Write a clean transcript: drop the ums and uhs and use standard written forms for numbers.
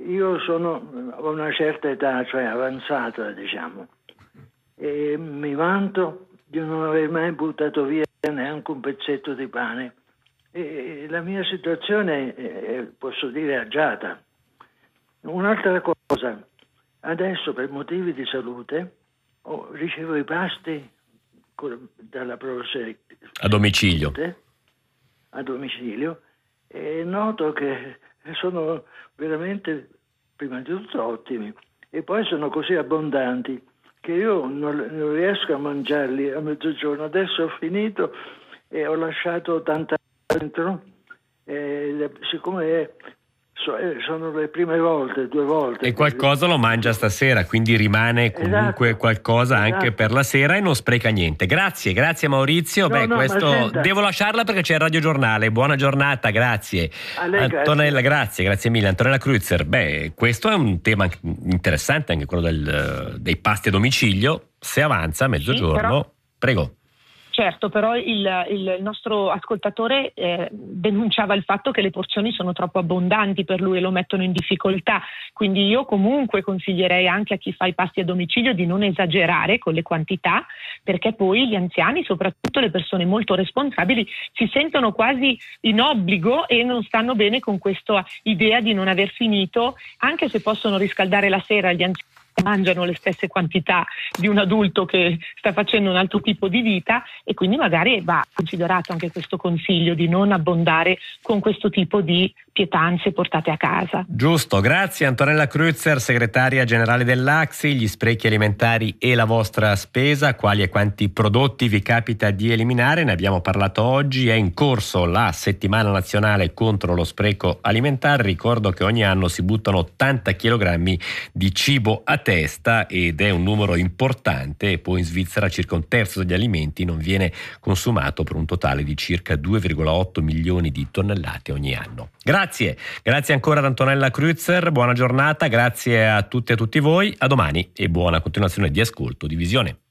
io ho una certa età, cioè avanzata, diciamo, e mi vanto di non aver mai buttato via neanche un pezzetto di pane. E la mia situazione è, posso dire, agiata. Un'altra cosa, adesso per motivi di salute ricevo i pasti dalla Proset a domicilio. E noto che sono veramente, prima di tutto, ottimi, e poi sono così abbondanti che io non riesco a mangiarli a mezzogiorno. Adesso ho finito e ho lasciato tanta dentro, siccome sono le prime volte, 2 volte. E qualcosa lo mangia stasera, quindi rimane comunque qualcosa anche per la sera e non spreca niente. Grazie Maurizio. Devo lasciarla perché c'è il radiogiornale. Buona giornata, grazie. Antonella, grazie mille. Antonella Kreutzer, questo è un tema interessante, anche quello dei pasti a domicilio. Se avanza a mezzogiorno, prego. Certo, però il nostro ascoltatore denunciava il fatto che le porzioni sono troppo abbondanti per lui e lo mettono in difficoltà, quindi io comunque consiglierei anche a chi fa i pasti a domicilio di non esagerare con le quantità, perché poi gli anziani, soprattutto le persone molto responsabili, si sentono quasi in obbligo e non stanno bene con questa idea di non aver finito, anche se possono riscaldare la sera. Gli anziani mangiano le stesse quantità di un adulto che sta facendo un altro tipo di vita, e quindi magari va considerato anche questo consiglio di non abbondare con questo tipo di pietanze portate a casa. Giusto, grazie Antonella Kreutzer, segretaria generale dell'AXI. Gli sprechi alimentari e la vostra spesa, quali e quanti prodotti vi capita di eliminare? Ne abbiamo parlato oggi, è in corso la settimana nazionale contro lo spreco alimentare. Ricordo che ogni anno si buttano 80 kg di cibo a testa ed è un numero importante, e poi in Svizzera circa un terzo degli alimenti non viene consumato, per un totale di circa 2,8 milioni di tonnellate ogni anno. Grazie ancora ad Antonella Kreutzer, buona giornata, grazie a tutte e a tutti voi, a domani e buona continuazione di ascolto di Visione.